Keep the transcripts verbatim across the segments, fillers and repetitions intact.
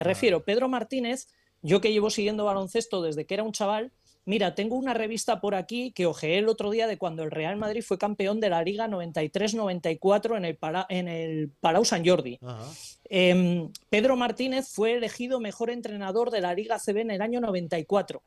refiero, Pedro Martínez, yo que llevo siguiendo baloncesto desde que era un chaval, mira, tengo una revista por aquí que ojeé el otro día de cuando el Real Madrid fue campeón de la Liga noventa y tres noventa y cuatro en el, Para, en el Palau Sant Jordi. Eh, Pedro Martínez fue elegido mejor entrenador de la Liga A C B en el año noventa y cuatro.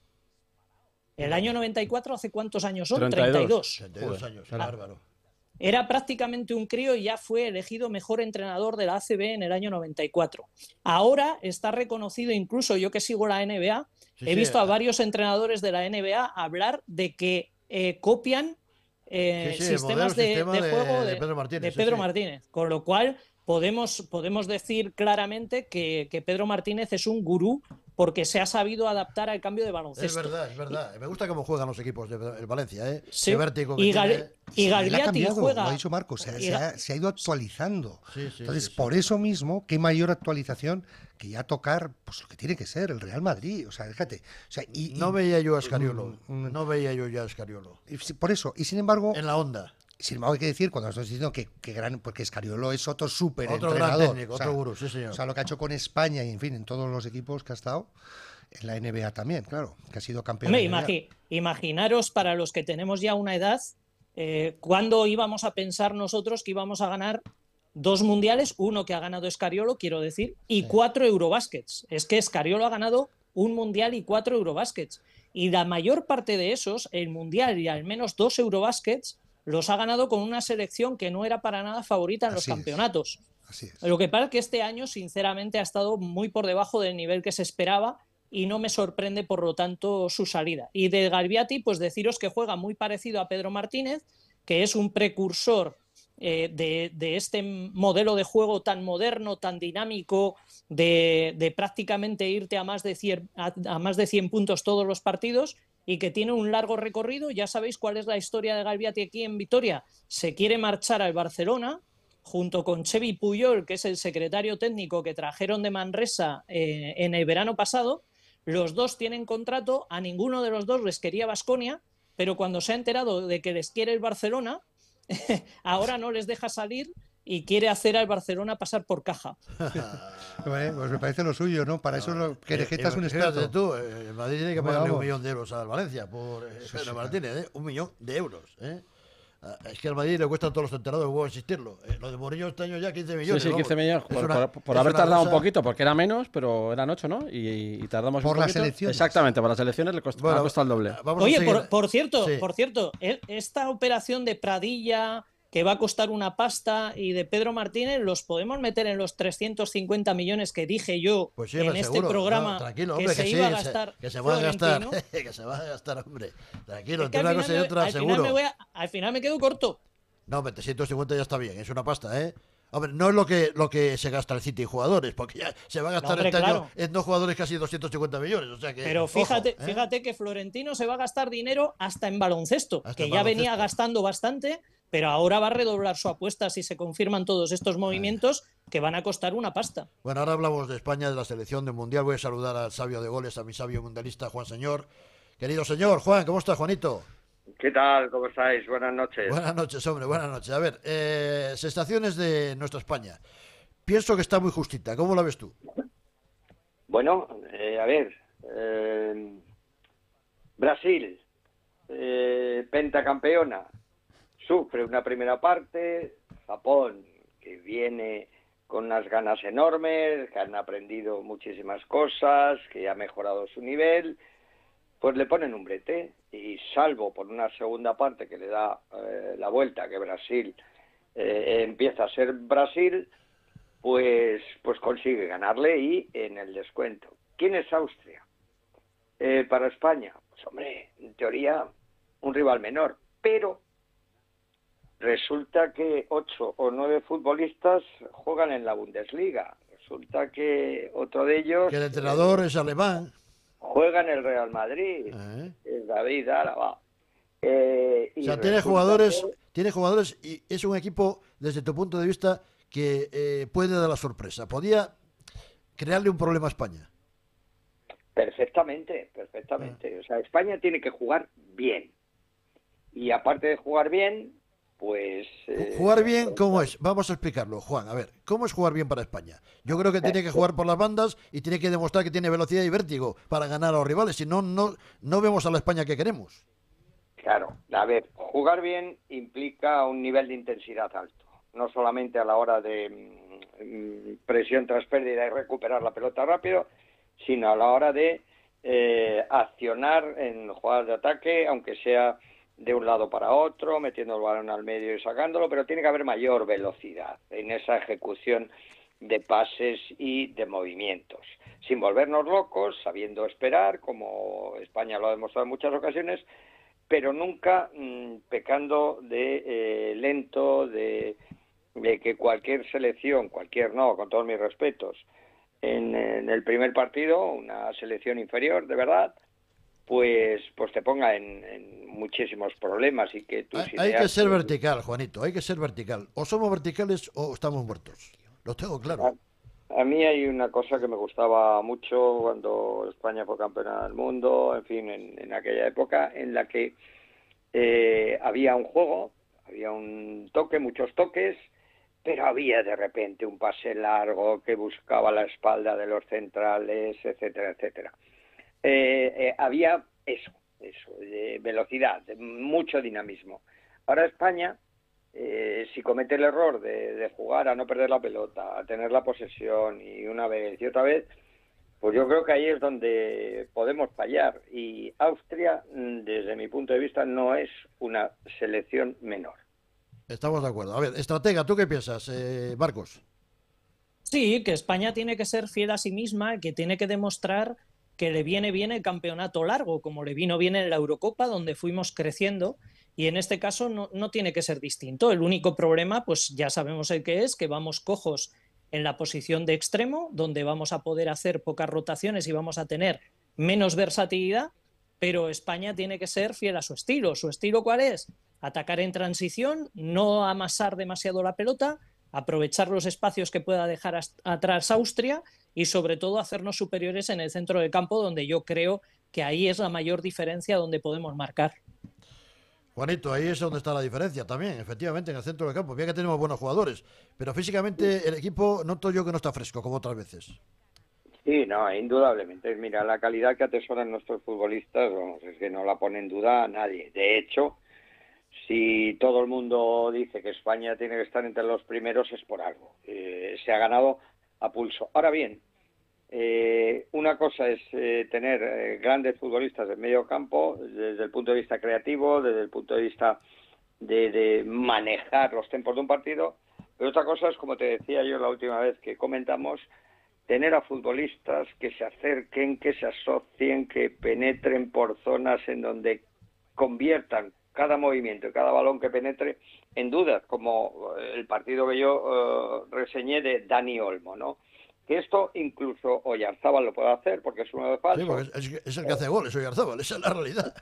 El año noventa y cuatro, ¿hace cuántos años son? treinta y dos. treinta y dos años, ah, bárbaro. Era prácticamente un crío y ya fue elegido mejor entrenador de la A C B en el año noventa y cuatro. Ahora está reconocido, incluso yo que sigo la N B A, sí, he visto sí, a varios entrenadores de la N B A hablar de que eh, copian eh, sí, sí, sistemas de, sistema de juego de, de Pedro Martínez. De Pedro sí, Martínez. Sí. Con lo cual podemos, podemos decir claramente que, que Pedro Martínez es un gurú porque se ha sabido adaptar al cambio de baloncesto. Es verdad, es verdad. Me gusta cómo juegan los equipos de Valencia, ¿eh? Sí. Qué vértigo que y tiene. Gal y Gagliati juega. Lo ha dicho Marcos, se, se, ha, se ha ido actualizando. Sí, sí, Entonces, sí, sí. por eso mismo, qué mayor actualización que ya tocar pues lo que tiene que ser el Real Madrid. O sea, fíjate. O sea, y, no y, veía yo a Escariolo. Mm, no veía yo ya a Escariolo. Por eso, y sin embargo. En la onda. Sin embargo, hay que decir, cuando estoy diciendo que, que gran, porque Escariolo es otro súper otro entrenador. Gran técnico, o sea, otro gurú, sí, señor. O sea, lo que ha hecho con España y, en fin, en todos los equipos que ha estado. En la N B A también, claro, que ha sido campeón. Hombre, de imagi imaginaros, para los que tenemos ya una edad, eh, ¿cuándo íbamos a pensar nosotros que íbamos a ganar dos mundiales? Uno que ha ganado Escariolo, quiero decir, y sí. cuatro Eurobaskets. Es que Escariolo ha ganado un mundial y cuatro Eurobaskets. Y la mayor parte de esos, el mundial y al menos dos Eurobaskets, los ha ganado con una selección que no era para nada favorita en Así los campeonatos. Es. Así es. Lo que pasa es que este año, sinceramente, ha estado muy por debajo del nivel que se esperaba. Y no me sorprende, por lo tanto, su salida. Y de Gagliati, pues deciros que juega muy parecido a Pedro Martínez, que es un precursor eh, de, de este modelo de juego tan moderno, tan dinámico, de, de prácticamente irte a más de cien, a, a más de cien puntos todos los partidos, y que tiene un largo recorrido. Ya sabéis cuál es la historia de Gagliati aquí en Vitoria. Se quiere marchar al Barcelona, junto con Xevi Puyol, que es el secretario técnico que trajeron de Manresa eh, en el verano pasado. Los dos tienen contrato, a ninguno de los dos les quería Baskonia, pero cuando se ha enterado de que les quiere el Barcelona, ahora no les deja salir y quiere hacer al Barcelona pasar por caja. Bueno, pues me parece lo suyo, ¿no? Para eso lo que Querejeta es un experto. Tú, el Madrid tiene que pagarle un millón de euros al Valencia por eh, sí, sí, Martínez, ¿eh? Un millón de euros, ¿eh? Es que al Madrid le cuesta a todos los entrenadores huevo existirlo. Eh, lo de Mourinho este año ya quince millones. Sí, sí, quince millones. Por, una, por, por haber tardado cosa... un poquito, porque era menos, pero eran ocho, ¿no? Y, y tardamos por un poquito. Por las elecciones. Exactamente, por las elecciones le costó, bueno, le costó el doble. Oye, por, por cierto, sí. por cierto, esta operación de Pradilla, que va a costar una pasta, y de Pedro Martínez, ¿los podemos meter en los trescientos cincuenta millones que dije yo pues sí, en este seguro. programa? No, tranquilo, hombre, que, que se sí, iba a gastar que se va a gastar, que se va a gastar, hombre. Tranquilo, entre una cosa y otra, al seguro. Final me voy a, al final me quedo corto. No, trescientos cincuenta ya está bien, es una pasta, ¿eh? Hombre, no es lo que lo que se gasta el City en jugadores, porque ya se va a gastar no, hombre, este claro. año en dos jugadores casi doscientos cincuenta millones, o sea que... Pero fíjate, ojo, ¿eh? fíjate que Florentino se va a gastar dinero hasta en baloncesto, hasta que en ya baloncesto. venía gastando bastante, pero ahora va a redoblar su apuesta si se confirman todos estos movimientos que van a costar una pasta. Bueno, ahora hablamos de España, de la selección del Mundial. Voy a saludar al sabio de goles, a mi sabio mundialista Juan Señor. Querido señor, Juan, ¿cómo está, Juanito? ¿Qué tal? ¿Cómo estáis? Buenas noches. Buenas noches, hombre, buenas noches. A ver, eh, sensaciones de nuestra España. Pienso que está muy justita. ¿Cómo la ves tú? Bueno, eh, a ver. Eh, Brasil, eh, pentacampeona, sufre una primera parte. Japón, que viene con unas ganas enormes, que han aprendido muchísimas cosas, que ha mejorado su nivel. Pues le ponen un brete, y salvo por una segunda parte que le da eh, la vuelta, que Brasil eh, empieza a ser Brasil, pues, pues consigue ganarle y en el descuento. ¿Quién es Austria? Eh, para España, pues hombre, en teoría un rival menor, pero resulta que ocho o nueve futbolistas juegan en la Bundesliga. Resulta que otro de ellos... Que el entrenador eh, es alemán. Juega en el Real Madrid, ¿Eh? es David Álava. Eh, o sea, tiene jugadores, que... tiene jugadores y es un equipo, desde tu punto de vista, que eh, puede dar la sorpresa. ¿Podía crearle un problema a España? Perfectamente, perfectamente. Ah. O sea, España tiene que jugar bien. Y aparte de jugar bien, pues... Eh, jugar bien, ¿cómo es? Vamos a explicarlo, Juan. A ver, ¿cómo es jugar bien para España? Yo creo que tiene que jugar por las bandas y tiene que demostrar que tiene velocidad y vértigo para ganar a los rivales. Si no, no, no vemos a la España que queremos. Claro, a ver, jugar bien implica un nivel de intensidad alto. No solamente a la hora de mm, presión tras pérdida y recuperar la pelota rápido, sino a la hora de eh, accionar en jugadas de ataque, aunque sea de un lado para otro, metiendo el balón al medio y sacándolo, pero tiene que haber mayor velocidad en esa ejecución de pases y de movimientos, sin volvernos locos, sabiendo esperar, como España lo ha demostrado en muchas ocasiones, pero nunca mmm, pecando de eh, lento, de, de que cualquier selección, cualquier no, con todos mis respetos, en, en el primer partido, una selección inferior, de verdad, pues pues te ponga en, en muchísimos problemas y que tus hay, ideas... hay que ser vertical, Juanito, hay que ser vertical. O somos verticales o estamos muertos. Lo tengo claro. A, a mí hay una cosa que me gustaba mucho cuando España fue campeona del mundo, en fin, en, en aquella época, en la que eh, había un juego, había un toque, muchos toques, pero había de repente un pase largo que buscaba la espalda de los centrales, etcétera, etcétera. Eh, eh, había eso, eso, de velocidad, de mucho dinamismo. Ahora España, eh, si comete el error de, de jugar a no perder la pelota, a tener la posesión y una vez y otra vez, pues yo creo que ahí es donde podemos fallar. Y Austria, desde mi punto de vista, no es una selección menor. Estamos de acuerdo. A ver, estratega, ¿tú qué piensas, eh, Marcos? Sí, que España tiene que ser fiel a sí misma, que tiene que demostrar que le viene bien el campeonato largo, como le vino bien en la Eurocopa, donde fuimos creciendo, y en este caso no, no tiene que ser distinto. El único problema, pues ya sabemos el que es, que vamos cojos en la posición de extremo, donde vamos a poder hacer pocas rotaciones y vamos a tener menos versatilidad, pero España tiene que ser fiel a su estilo. ¿Su estilo cuál es? Atacar en transición, no amasar demasiado la pelota, aprovechar los espacios que pueda dejar atrás Austria y sobre todo hacernos superiores en el centro del campo, donde yo creo que ahí es la mayor diferencia donde podemos marcar. Juanito, ahí es donde está la diferencia también, efectivamente, en el centro del campo. Bien que tenemos buenos jugadores, pero físicamente el equipo noto yo que no está fresco, como otras veces. Sí, no, indudablemente. Mira, la calidad que atesoran nuestros futbolistas, vamos, es que no la pone en duda a nadie. De hecho, si todo el mundo dice que España tiene que estar entre los primeros es por algo. Eh, se ha ganado a pulso. Ahora bien, eh, una cosa es eh, tener eh, grandes futbolistas en medio campo desde el punto de vista creativo, desde el punto de vista de, de manejar los tiempos de un partido, pero otra cosa es, como te decía yo la última vez que comentamos, tener a futbolistas que se acerquen, que se asocien, que penetren por zonas en donde conviertan cada movimiento y cada balón que penetre en dudas, como el partido que yo uh, reseñé de Dani Olmo, ¿no? Que esto incluso Oyarzábal lo puede hacer porque es uno de falso. Sí, porque es, es el que hace goles, Oyarzábal, esa es la realidad.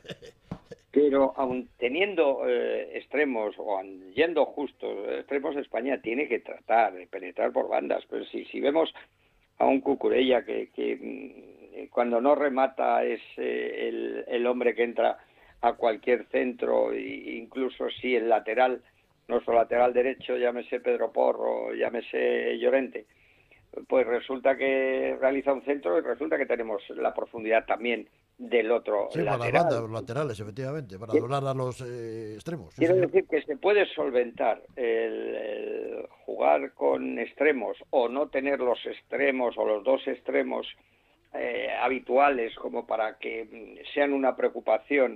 Pero aun teniendo eh, extremos o aun yendo justos extremos, España tiene que tratar de penetrar por bandas. Pero si, si vemos a un Cucurella que, que cuando no remata es eh, el, el hombre que entra a cualquier centro, e incluso si el lateral, nuestro lateral derecho, llámese Pedro Porro, llámese Llorente, pues resulta que realiza un centro y resulta que tenemos la profundidad también del otro sí, lateral. para las bandas, los laterales, efectivamente, para doblar a los eh, extremos. Quiero sí, decir que se puede solventar el, el jugar con extremos o no tener los extremos o los dos extremos eh, habituales como para que sean una preocupación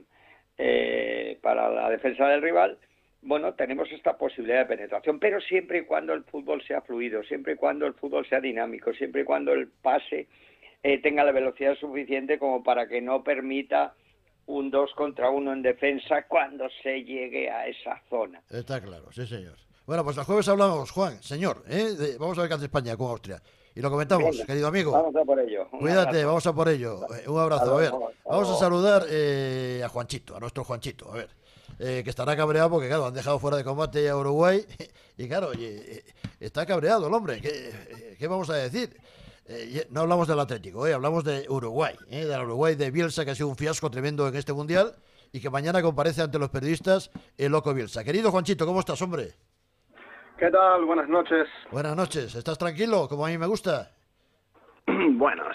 eh, para la defensa del rival. Bueno, tenemos esta posibilidad de penetración, pero siempre y cuando el fútbol sea fluido, siempre y cuando el fútbol sea dinámico, siempre y cuando el pase eh, tenga la velocidad suficiente como para que no permita un dos contra uno en defensa cuando se llegue a esa zona. Está claro, sí señor. Bueno, pues el jueves hablamos, Juan, señor, ¿eh? de, vamos a ver qué hace España con Austria. Y lo comentamos, Venga, querido amigo. Vamos a por ello. Un Cuídate, abrazo. vamos a por ello. Un abrazo. A ver, vamos a saludar eh, a Juanchito, a nuestro Juanchito. A ver, eh, que estará cabreado porque, claro, han dejado fuera de combate a Uruguay. Y, claro, eh, está cabreado el hombre. ¿Qué, qué vamos a decir? Eh, no hablamos del Atlético, eh, hablamos de Uruguay, eh, del Uruguay de Bielsa, que ha sido un fiasco tremendo en este Mundial. y que mañana comparece ante los periodistas el loco Bielsa. Querido Juanchito, ¿cómo estás, hombre? ¿Qué tal? Buenas noches. Buenas noches. ¿Estás tranquilo, como a mí me gusta? Bueno,